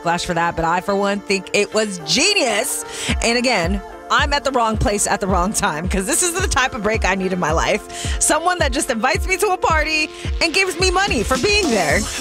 backlash for that, but I, for one, think it was genius. And again, I'm at the wrong place at the wrong time because this is the type of break I need in my life. Someone that just invites me to a party and gives me money for being there.